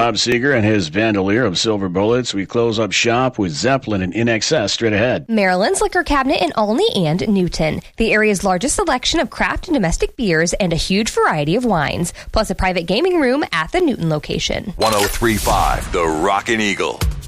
Bob Seeger and his bandolier of silver bullets. We close up shop with Zeppelin and In Excess straight ahead. Maryland's liquor cabinet in Olney and Newton. The area's largest selection of craft and domestic beers and a huge variety of wines. Plus a private gaming room at the Newton location. 103.5 The Rockin' Eagle.